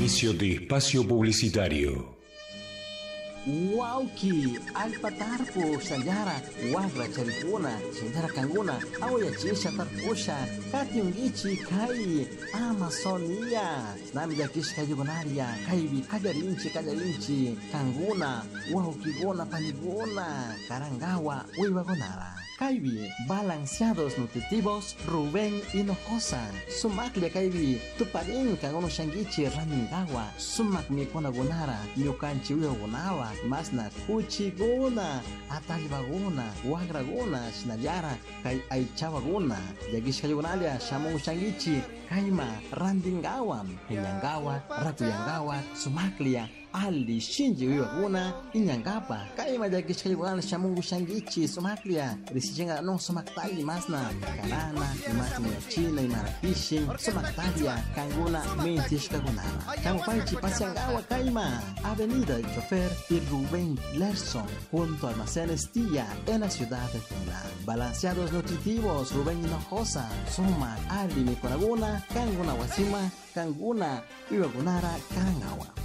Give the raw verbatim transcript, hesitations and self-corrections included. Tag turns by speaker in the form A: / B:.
A: Inicio de espacio publicitario.
B: Wauki, alpatarpo, sayara, wagra charipuna, sayara kanguna, aoya chisha tarpusha, katiungichi kai, Amazonia, nami jakish kayugonaria, kaibi kajarinchi kajarinchi, kanguna, wauki-gona panigona, karangawa, wiwagonara. Kaibi, balanceados nutritivos, Rubén Hinojosa. Sumaklia kaibi, tuparin kangono shangichi raningawa, sumak mi kona gonara, nyokanchi uyo gonawa, masna kuchi gona, atalibagona, wagragona, shinayara, kai aichawa gona, yagish kayugonalia, shamu shangichi, kaima, randingawa, hinyangawa, rakuyangawa, sumaklia, Ali shinji uyaguna inyangapa kaima jakish kayugonalia, shamu shangichi, sumaklia, Risijinga no somaktali masna kanana imatni ya China imarapishi somaktalia kanguna mentish kagunara kampaichi pasiangawa kaima Avenida del Chofer y Rubén Lerson junto a Almacenes Tía en la ciudad de Tuna. Balanceados nutritivos Rubén Hinojosa suma ali mikonaguna kanguna wasima kanguna iwagunara kangawa.